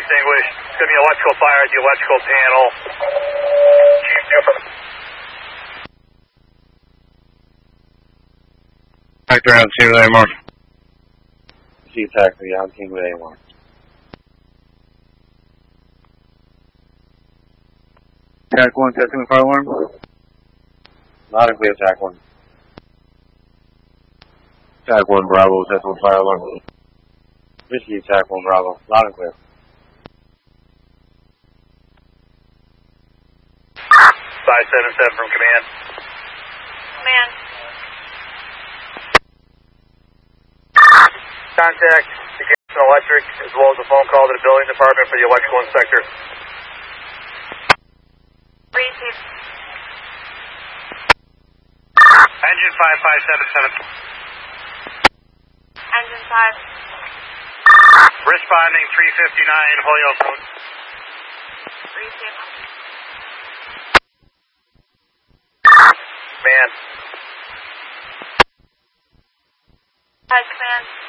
extinguished. It's going to be electrical fire at the electrical panel. Chief Newford. Factor out, see you more. See taxi on King with A1. Attack 1, testing fire alarm. Loud and clear, Attack 1. Attack 1, Bravo, testing fire alarm. Whiskey, Attack 1, Bravo, loud and clear. 577 from command. Command. Contact the Gibson Electric as well as a phone call to the building department for the electrical inspector. Receive. Engine 5577. Engine 5. Responding 359 Holyoke Road. Receive. Man. Hi, command.